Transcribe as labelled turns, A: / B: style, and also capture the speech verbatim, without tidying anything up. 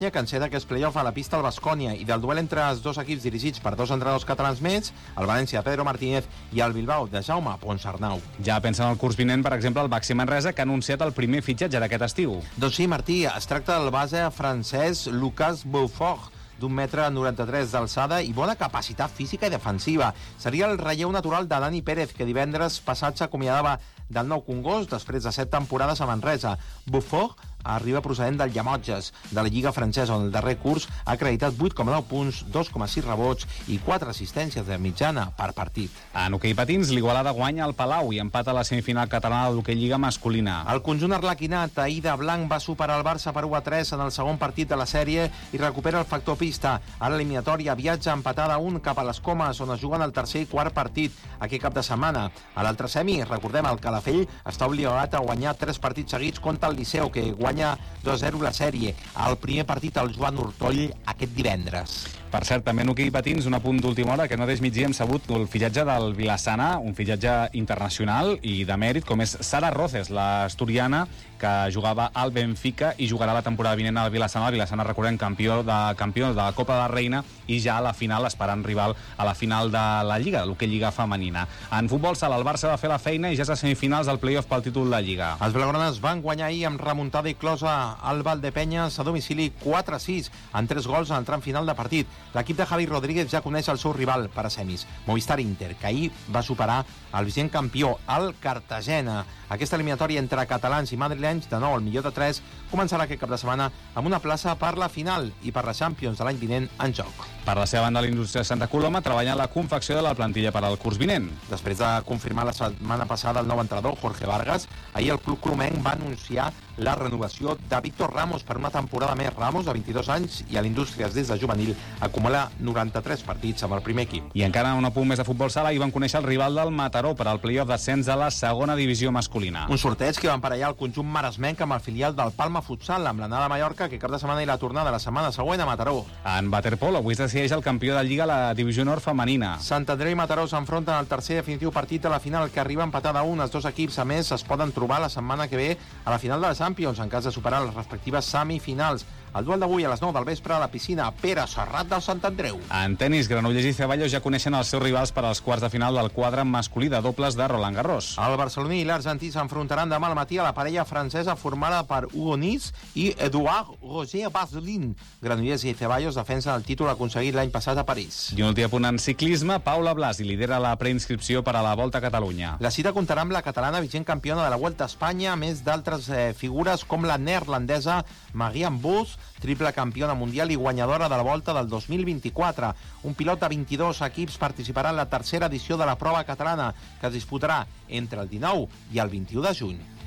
A: que enceta aquest play-off a la pista al Baskonia, i del duel entre els dos equips dirigits per dos entrenadors catalans més, el València de Pedro Martínez i el Bilbao de Jaume Ponsarnau.
B: Ja pensen el curs vinent, per exemple, el Baxi Manresa, que ha anunciat el primer fitxatge d'aquest estiu.
A: Doncs sí, Martí, es tracta del base francès Lucas Boufort, d'un metre noranta-tres d'alçada i bona capacitat física i defensiva. Seria el relleu natural de Dani Pérez, que divendres passat s'acomiadava del Nou Congost després de set temporades a Manresa. Boufort arriba procedent del Llemotges, de la Lliga francesa, on el darrer curs ha acreditat vuit coma nou punts, dos coma sis rebots i quatre assistències de mitjana per partit.
B: En hoquei patins, l'Igualada guanya al Palau i empata a la semifinal catalana de l'hoquei Lliga masculina.
A: El conjunt arlequinat, ahir de blanc, va superar el Barça per u a tres en el segon partit de la sèrie i recupera el factor pista. A l'eliminatòria viatja empatada un cap a les Comes, on es juguen el tercer i quart partit aquest cap de setmana. A l'altre semi, recordem, el Calafell està obligat a guanyar tres partits seguits contra el Liceu, que guanya dos a zero la sèrie. El primer partit al Joan Hortoll aquest divendres.
B: Per cert, també en hoquei patins, un apunt d'última hora, que no des migdia hem sabut el fitxatge del Vilassana, un fitxatge internacional i de mèrit, com és Sara Roces, l'asturiana, que jugava al Benfica i jugarà la temporada vinent al Vilassana. El Vilassana, recordem, campió de, campió de la Copa de la Reina i ja a la final, esperant rival a la final de la Lliga, l'hoquei Lliga femenina. En futbol sala, el Barça va fer la feina i ja és a semifinals del play-off pel títol de la Lliga.
A: Els blaugranes van guanyar ahir amb remuntada i closa al Valdepenyes a domicili quatre a sis, en tres gols en el tram final de partit. L'equip de Javi Rodríguez ja coneix el seu rival per a semis, Movistar Inter, que ahir va superar el vigent campió, el Cartagena. Aquesta eliminatòria entre catalans i madrilenys, de nou el millor de tres, començarà aquest cap de setmana amb una plaça per la final i per la Champions de l'any vinent en joc.
B: Per la seva banda, la indústria de Santa Coloma treballa en la confecció de la plantilla per al curs vinent.
A: Després de confirmar la setmana passada el nou entrenador, Jorge Vargas, ahir el club colomenc va anunciar la renovació de Víctor Ramos per una temporada més. Ramos, de vint-i-dos anys, i a l'Indústries des de juvenil acumula noranta-tres partits amb el primer equip.
B: I encara un apunt més de futbol sala, i van conèixer el rival del Mataró per al play-off d'ascens a la segona divisió masculina.
A: Un sorteig que va emparellar el conjunt maresmenc amb el filial del Palma Futsal, amb l'anada a Mallorca, que cap de setmana i la tornada la setmana següent a Mataró.
B: En waterpolo, avui es decideix el campió de Lliga a la divisió nord femenina.
A: Sant Andreu i Mataró s'enfronten al tercer definitiu partit de la final, que arriba empatada a un. Els dos equips, a més, es poden trobar la setmana que ve a la final de la Champions, en cas de superar les respectives semifinals. El duel d'avui a les nou del vespre a la piscina Pere Serrat del Sant Andreu.
B: En tenis, Granollers i Ceballos ja coneixen els seus rivals per als quarts de final del quadre masculí de dobles de Roland Garros.
A: El barceloní i l'argentí s'enfrontaran demà al matí a la parella francesa formada per Hugo Nis i Eduard Roger Baselin. Granollers i Ceballos defensen el títol aconseguit l'any passat a París.
B: I un últim apunt en ciclisme, Paula Blasi lidera la preinscripció per a la Volta a Catalunya.
A: La cita comptarà amb la catalana vigent campiona de la Vuelta a Espanya, a més d'altres eh, figures com la neerlandesa Marianne Vos, triple campiona mundial i guanyadora de la Volta del dos mil vint-i-quatre. Un pilot de vint-i-dos equips participarà en la tercera edició de la prova catalana, que es disputarà entre el dinou i el vint-i-u de juny.